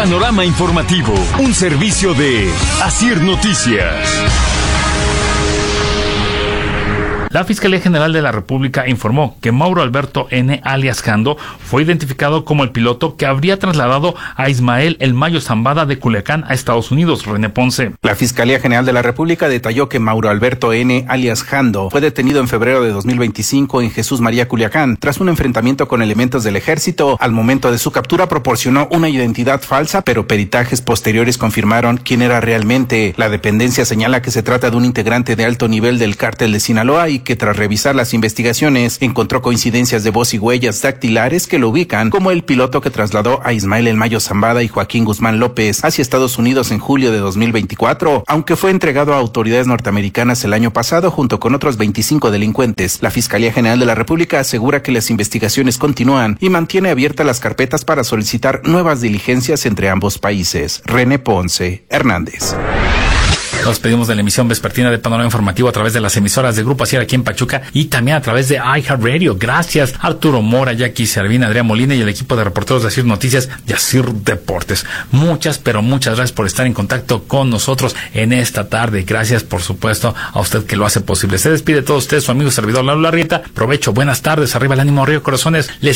Panorama informativo, un servicio de Asir Noticias. La Fiscalía General de la República informó que Mauro Alberto N. alias Jando fue identificado como el piloto que habría trasladado a Ismael El Mayo Zambada de Culiacán a Estados Unidos. René Ponce. La Fiscalía General de la República detalló que Mauro Alberto N. alias Jando fue detenido en febrero de 2025 en Jesús María, Culiacán, tras un enfrentamiento con elementos del ejército. Al momento de su captura proporcionó una identidad falsa, pero peritajes posteriores confirmaron quién era realmente. La dependencia señala que se trata de un integrante de alto nivel del cártel de Sinaloa y que tras revisar las investigaciones encontró coincidencias de voz y huellas dactilares que lo ubican como el piloto que trasladó a Ismael El Mayo Zambada y Joaquín Guzmán López hacia Estados Unidos en julio de 2024, aunque fue entregado a autoridades norteamericanas el año pasado junto con otros 25 delincuentes. La Fiscalía General de la República asegura que las investigaciones continúan y mantiene abiertas las carpetas para solicitar nuevas diligencias entre ambos países. René Ponce Hernández. Nos despedimos de la emisión vespertina de Panorama Informativo a través de las emisoras de Grupo Asir aquí en Pachuca y también a través de iHeartRadio. Gracias Arturo Mora, Jackie Servina, Adrián Molina y el equipo de reporteros de Asir Noticias y Asir Deportes. Muchas, pero muchas gracias por estar en contacto con nosotros en esta tarde. Gracias, por supuesto, a usted que lo hace posible. Se despide de todos ustedes, su amigo y servidor Lalo Larrieta. Provecho, buenas tardes, arriba el ánimo, Río Corazones. Les